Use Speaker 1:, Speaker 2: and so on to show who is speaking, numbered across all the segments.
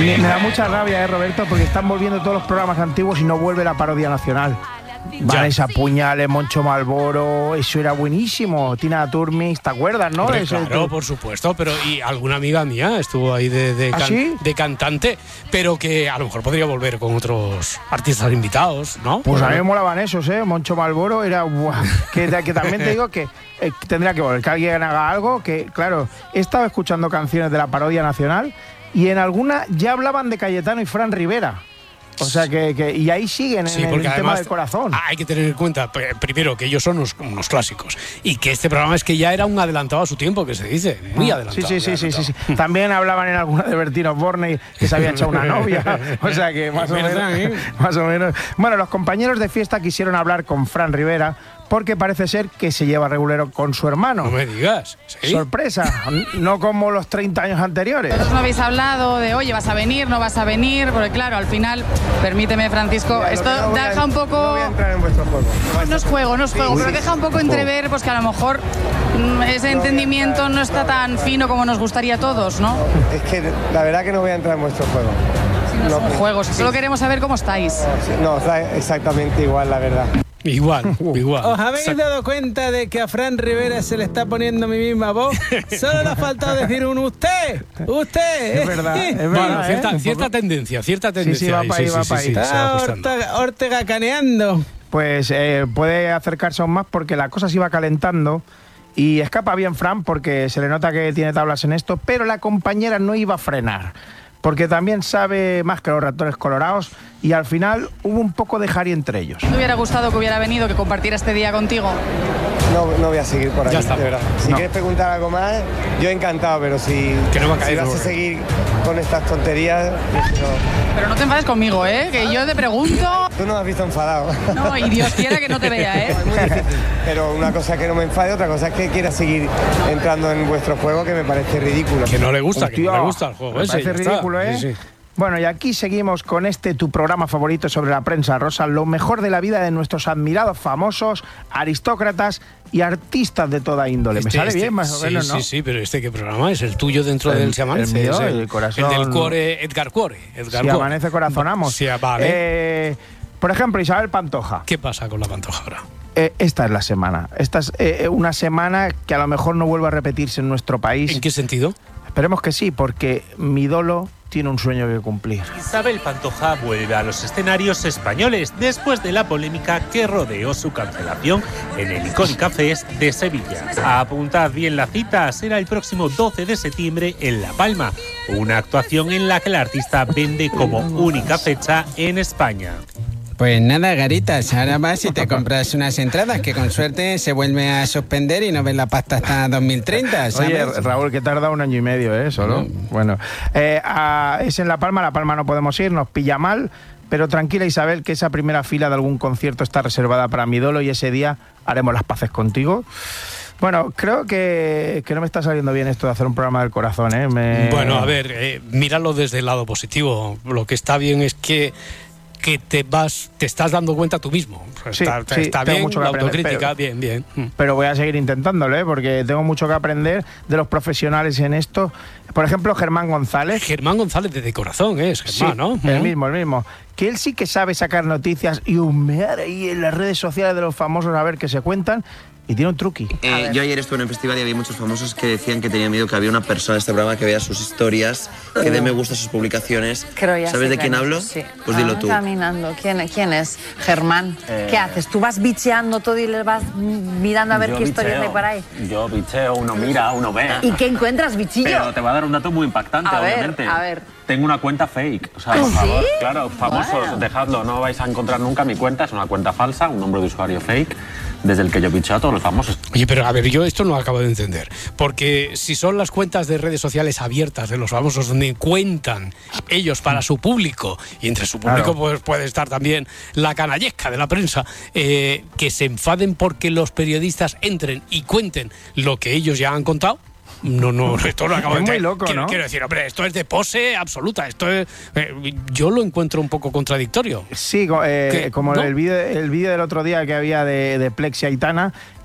Speaker 1: Me da mucha rabia, Roberto, porque están volviendo todos los programas antiguos y no vuelve la parodia nacional. Vanessa Puñales, Moncho Malboro, eso era buenísimo. Tina Turmis, ¿te acuerdas, no?
Speaker 2: Hombre, claro, por supuesto, pero y alguna amiga mía estuvo ahí de cantante, pero que a lo mejor podría volver con otros artistas invitados, ¿no?
Speaker 1: Pues a mí me molaban esos, Moncho Malboro era... que también te digo que tendría que volver, que alguien haga algo, que claro, he estado escuchando canciones de la parodia nacional y en alguna ya hablaban de Cayetano y Fran Rivera. O sea que y ahí siguen en el tema del corazón.
Speaker 2: Hay que tener en cuenta, primero, que ellos son unos clásicos y que este programa es que ya era un adelantado a su tiempo, que se dice, muy adelantado.
Speaker 1: Sí. También hablaban en alguna de Bertino Borne que se había echado una novia. O sea que más o menos. Bueno, los compañeros de fiesta quisieron hablar con Fran Rivera porque parece ser que se lleva regulero con su hermano.
Speaker 2: No me digas. ¿Sí?
Speaker 1: Sorpresa, no como los 30 años anteriores.
Speaker 3: Vosotros no habéis hablado de, oye, ¿vas a venir, no vas a venir? Porque claro, al final, permíteme, Francisco, mira, esto deja un poco...
Speaker 1: No voy a entrar en vuestro juego.
Speaker 3: No es juego, pero deja un poco entrever pues que a lo mejor ese entendimiento no está tan fino como nos gustaría a todos, ¿no?
Speaker 4: Es que la verdad que no voy a entrar en vuestro juego.
Speaker 3: Si no son juegos, solo queremos saber cómo estáis.
Speaker 4: No, está exactamente igual, la verdad.
Speaker 2: Igual.
Speaker 5: ¿Os habéis dado cuenta de que a Fran Rivera se le está poniendo mi misma voz? Solo le ha faltado decir un usted.
Speaker 1: Es verdad.
Speaker 2: Bueno, cierta tendencia.
Speaker 1: Sí, va para ahí.
Speaker 5: Está Ortega caneando.
Speaker 1: Pues puede acercarse aún más porque la cosa se iba calentando y escapa bien Fran porque se le nota que tiene tablas en esto, pero la compañera no iba a frenar porque también sabe más que los ratones colorados y al final hubo un poco de jari entre ellos.
Speaker 3: ¿Te hubiera gustado que hubiera venido, que compartiera este día contigo?
Speaker 4: No voy a seguir por aquí, de verdad. Si quieres preguntar algo más, yo encantado, pero si vas a seguir con estas tonterías...
Speaker 3: Pero no te enfades conmigo, que yo te pregunto...
Speaker 4: Tú no me has visto enfadado.
Speaker 3: No, y Dios quiera que no te vea,
Speaker 4: Es muy difícil. Pero una cosa es que no me enfade, otra cosa es que quiera seguir entrando en vuestro juego, que me parece ridículo.
Speaker 2: Que no le gusta, que no le gusta el juego.
Speaker 1: Me parece ridículo, Sí. Bueno, y aquí seguimos con tu programa favorito sobre la prensa rosa, lo mejor de la vida de nuestros admirados famosos, aristócratas y artistas de toda índole. Me sale bien, más o menos, ¿no?
Speaker 2: Sí, pero ¿qué programa es? ¿El tuyo dentro del Se Amanece?
Speaker 1: El mío, el corazón.
Speaker 2: El del Cuore, Edgar Cuore.
Speaker 1: Si amanece, corazonamos.
Speaker 2: Sí, vale.
Speaker 1: Por ejemplo, Isabel Pantoja.
Speaker 2: ¿Qué pasa con la Pantoja ahora?
Speaker 1: Esta es la semana. Esta es una semana que a lo mejor no vuelve a repetirse en nuestro país.
Speaker 2: ¿En qué sentido?
Speaker 1: Esperemos que sí, porque mi ídolo tiene un sueño que cumplir.
Speaker 6: Isabel Pantoja vuelve a los escenarios españoles después de la polémica que rodeó su cancelación en el Icónica Fest de Sevilla. Apuntad bien la cita, será el próximo 12 de septiembre en La Palma, una actuación en la que la artista vende como única fecha en España.
Speaker 5: Pues nada, Garitas, ahora vas y te compras unas entradas que con suerte se vuelve a suspender y no ves la pasta hasta 2030, ¿sabes?
Speaker 1: Oye, Raúl, que tarda 1 año y medio, solo. Bueno, es en La Palma no podemos ir, nos pilla mal, pero tranquila, Isabel, que esa primera fila de algún concierto está reservada para mi ídolo y ese día haremos las paces contigo. Bueno, creo que no me está saliendo bien esto de hacer un programa del corazón,
Speaker 2: Bueno, a ver, míralo desde el lado positivo. Lo que está bien es que te estás dando cuenta tú mismo. Está bien, mucho que la autocrítica, bien.
Speaker 1: Pero voy a seguir intentándolo, porque tengo mucho que aprender de los profesionales en esto. Por ejemplo, Germán González.
Speaker 2: Germán González de Corazón, Germán, ¿no?
Speaker 1: El mismo. Que él sí que sabe sacar noticias y humear ahí en las redes sociales de los famosos a ver qué se cuentan. Y tiene un truqui.
Speaker 7: Yo ayer estuve en un festival y había muchos famosos que decían que tenían miedo que había una persona en este programa que vea sus historias, que dé me gusta a sus publicaciones. ¿Sabes de quién hablo?
Speaker 8: Sí.
Speaker 7: Pues dilo tú.
Speaker 8: Caminando. ¿Quién es? Germán. ¿Qué haces? ¿Tú vas bicheando todo y le vas mirando a ver qué historias hay por ahí?
Speaker 9: Yo bicheo, uno mira, uno ve.
Speaker 8: ¿Y qué encuentras, bichillo?
Speaker 9: Pero te voy a dar un dato muy impactante, obviamente.
Speaker 8: A ver.
Speaker 9: Tengo una cuenta fake. O sea, por favor, claro, famosos, dejadlo. No vais a encontrar nunca mi cuenta. Es una cuenta falsa, un nombre de usuario fake, desde el que yo bicheo a todos los famosos.
Speaker 2: Oye, pero a ver, yo esto no acabo de entender. Porque si son las cuentas de redes sociales abiertas de los famosos donde cuentan ellos para su público, y entre su público pues puede estar también la canallesca de la prensa, que se enfaden porque los periodistas entren y cuenten lo que ellos ya han contado. No, esto lo acabo de entender.
Speaker 1: Es muy loco, ¿no?
Speaker 2: Quiero decir, hombre, esto es de pose absoluta. Esto es, yo lo encuentro un poco contradictorio.
Speaker 1: Sí, como ¿no? el vídeo del otro día que había de Plex y Aitana,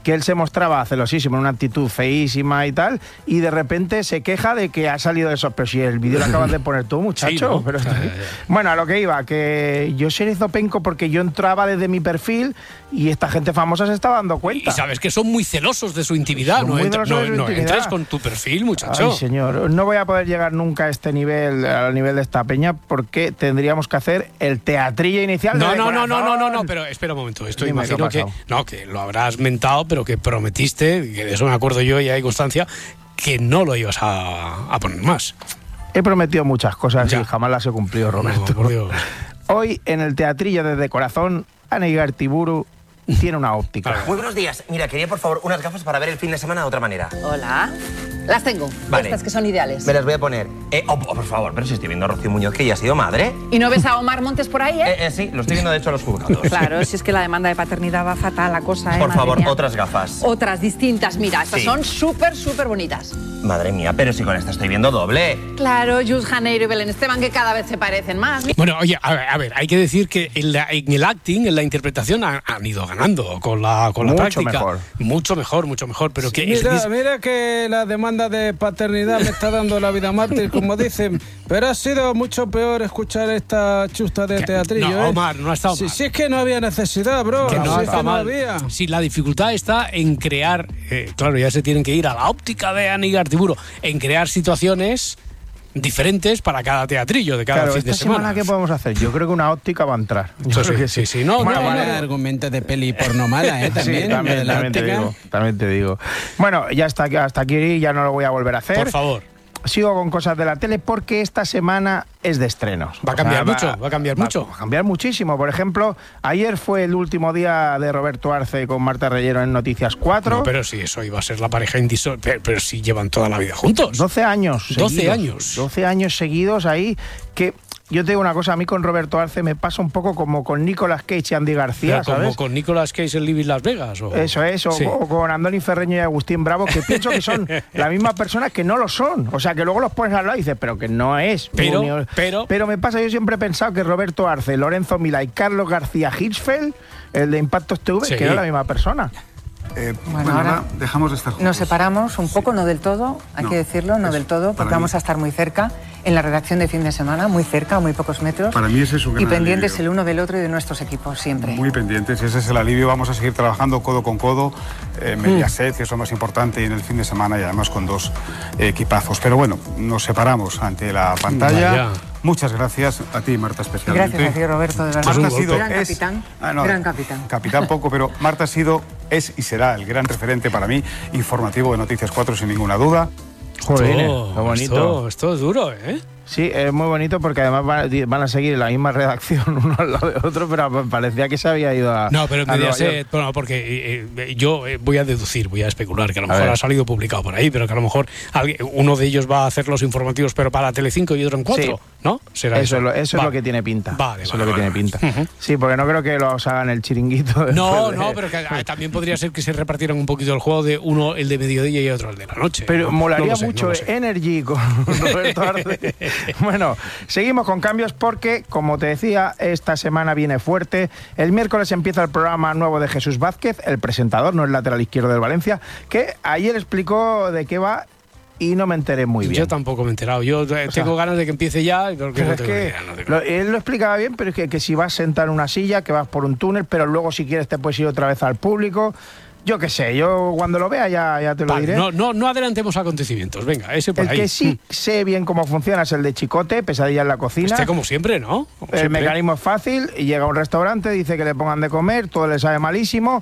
Speaker 1: que él se mostraba celosísimo, en una actitud feísima y tal, y de repente se queja de que ha salido de eso. Pero si el vídeo lo acabas de poner tú, muchacho. Sí, ¿no? Pero bueno, a lo que iba, que yo soy zopenco porque yo entraba desde mi perfil y esta gente famosa se estaba dando cuenta.
Speaker 2: Y sabes que son muy celosos de su intimidad, no entres con tu perfil, muchacho.
Speaker 1: Ay, señor, no voy a poder llegar nunca a este nivel, al nivel de esta peña, porque tendríamos que hacer el teatrillo inicial.
Speaker 2: No, pero espera un momento, esto imagino que lo habrás mentado, pero que prometiste, que de eso me acuerdo yo y hay constancia, que no lo ibas a poner más.
Speaker 1: He prometido muchas cosas y jamás las he cumplido, Roberto.
Speaker 2: No, por Dios.
Speaker 1: Hoy, en el teatrillo desde corazón, Ana Igartiburu tiene una óptica.
Speaker 10: Muy buenos días. Mira, quería por favor unas gafas para ver el fin de semana de otra manera.
Speaker 8: Hola. Las tengo.
Speaker 10: Vale.
Speaker 8: Estas que son ideales.
Speaker 10: Me las voy a poner. Por favor, pero si estoy viendo a Rocío Muñoz, que ya ha sido madre.
Speaker 8: ¿Y no ves a Omar Montes por ahí,
Speaker 10: Sí, lo estoy viendo de hecho a los juzgados.
Speaker 8: Claro, si es que la demanda de paternidad va fatal la cosa,
Speaker 10: Por favor, otras gafas.
Speaker 8: Otras distintas. Mira, estas son súper bonitas.
Speaker 10: Madre mía, pero si con esta estoy viendo doble.
Speaker 8: Claro, Jules Janeiro y Belén Esteban, que cada vez se parecen más.
Speaker 2: Bueno, oye, a ver, hay que decir que en el acting, en la interpretación, han ido ganando con la práctica.
Speaker 1: Mejor.
Speaker 2: Mucho mejor, pero que...
Speaker 5: Mira que la demanda de paternidad me está dando la vida mártir, como dicen, pero ha sido mucho peor escuchar esta chusta de teatrillo.
Speaker 2: No, Omar, no ha estado mal.
Speaker 5: Si es que no había necesidad, bro.
Speaker 2: Que no
Speaker 5: no había.
Speaker 2: Sí, la dificultad está en crear, claro, ya se tienen que ir a la óptica de Ana Igartiburu, en crear situaciones diferentes para cada teatrillo de cada fin de semana.
Speaker 1: ¿Qué podemos hacer? Yo creo que una óptica va a entrar.
Speaker 2: Yo creo que sí.
Speaker 5: Argumentos de peli porno mala, también.
Speaker 1: Sí, también te digo. Bueno, ya hasta aquí ya no lo voy a volver a hacer.
Speaker 2: Por favor.
Speaker 1: Sigo con cosas de la tele porque esta semana es de estrenos.
Speaker 2: Va a cambiar mucho.
Speaker 1: Va a cambiar muchísimo. Por ejemplo, ayer fue el último día de Roberto Arce con Marta Reyero en Noticias 4.
Speaker 2: No, pero sí, eso iba a ser la pareja pero sí llevan toda la vida juntos.
Speaker 1: 12 años.
Speaker 2: 12 años.
Speaker 1: 12 años seguidos ahí que... Yo te digo una cosa, a mí con Roberto Arce me pasa un poco como con Nicolas Cage y Andy García, ¿sabes?
Speaker 2: Como con Nicolas Cage en Living Las Vegas.
Speaker 1: Eso es, sí. O con Andoni Ferreño y Agustín Bravo, que pienso que son la misma persona, que no lo son. O sea, que luego los pones al lado y dices, pero que no es. Pero me pasa, yo siempre he pensado que Roberto Arce, Lorenzo Milá y Carlos García Hirschfeld, el de Impactos TV, que era la misma persona.
Speaker 11: Bueno, ahora dejamos de estar juntos.
Speaker 12: Nos separamos un poco, no del todo, hay que decirlo, no del todo, porque vamos a estar muy cerca en la redacción de fin de semana, muy cerca, a muy pocos metros.
Speaker 11: Para mí ese es un gran
Speaker 12: y pendientes
Speaker 11: alivio.
Speaker 12: El uno del otro y de nuestros equipos, siempre.
Speaker 11: Muy pendientes, ese es el alivio. Vamos a seguir trabajando codo con codo, Mediaset, que es lo más importante, y en el fin de semana, y además con dos equipazos. Pero bueno, nos separamos ante la pantalla. Vaya. Muchas gracias a ti, Marta, especialmente.
Speaker 12: Gracias a ti, Roberto, de verdad.
Speaker 11: Marta ha sido,
Speaker 12: gran capitán. Gran capitán.
Speaker 11: Capitán poco, pero Marta ha sido, es y será el gran referente para mí, informativo de Noticias 4, sin ninguna duda.
Speaker 1: Joder, qué bonito.
Speaker 2: Esto es duro, ¿eh?
Speaker 1: Sí, es muy bonito porque además van a seguir en la misma redacción uno al lado de otro, pero parecía que se había ido a...
Speaker 2: No, pero Mediaset, bueno, porque yo voy a deducir, voy a especular, que a lo mejor ha salido publicado por ahí, pero que a lo mejor uno de ellos va a hacer los informativos, pero para Telecinco y otro en 4, sí. ¿No? ¿Será eso?
Speaker 1: Es lo que tiene pinta. Eso es lo que tiene pinta. Sí, porque no creo que los hagan el chiringuito.
Speaker 2: No, pero que también podría ser que se repartieran un poquito el juego de uno el de mediodía y otro el de la noche.
Speaker 1: Pero molaría mucho Energy con Roberto Arce. Bueno, seguimos con cambios porque, como te decía, esta semana viene fuerte. El miércoles empieza el programa nuevo de Jesús Vázquez, el presentador, no el lateral izquierdo del Valencia, que ayer explicó de qué va y no me enteré muy bien.
Speaker 2: Yo tampoco me he enterado. Yo tengo ganas de que empiece ya. Porque no tengo idea,
Speaker 1: él lo explicaba bien, pero es que si vas sentado en una silla, que vas por un túnel, pero luego si quieres te puedes ir otra vez al público. Yo qué sé, yo cuando lo vea ya te lo diré.
Speaker 2: No adelantemos acontecimientos, venga, ese por ahí.
Speaker 1: El que sí sé bien cómo funciona es el de Chicote, Pesadilla en la cocina.
Speaker 2: Como siempre, ¿no?
Speaker 1: El mecanismo es fácil, y llega a un restaurante, dice que le pongan de comer, todo le sabe malísimo.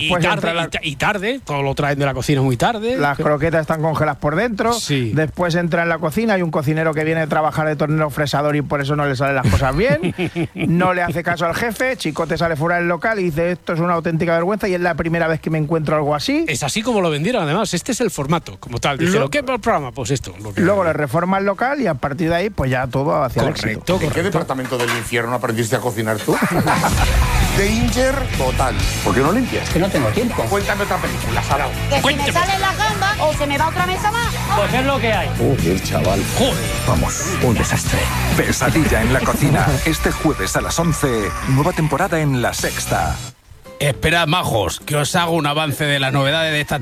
Speaker 2: Y tarde, todo lo traen de la cocina muy tarde.
Speaker 1: Las croquetas están congeladas por dentro.
Speaker 2: Sí.
Speaker 1: Después entra en la cocina, hay un cocinero que viene a trabajar de tornero fresador y por eso no le salen las cosas bien. No le hace caso al jefe, Chicote sale fuera del local y dice, esto es una auténtica vergüenza y es la primera vez que me encuentro algo así.
Speaker 2: Es así como lo vendieron, además. Este es el formato, como tal. Dijeron, ¿qué programa? Pues esto.
Speaker 1: Luego le reforma el local y a partir de ahí, pues ya todo hacia el éxito.
Speaker 13: ¿En qué departamento del infierno aprendiste a cocinar tú? Danger total. ¿Por qué no limpias?
Speaker 14: Es que no tengo tiempo.
Speaker 13: Cuéntame otra película, Sarao.
Speaker 14: Que si me sale la gamba o se me va otra mesa más.
Speaker 15: Pues es lo que hay.
Speaker 13: Joder, chaval.
Speaker 15: Joder.
Speaker 16: Vamos, un desastre. Pesadilla en la cocina. Este jueves a las 11, nueva temporada en La Sexta.
Speaker 5: Esperad, majos, que os hago un avance de las novedades de esta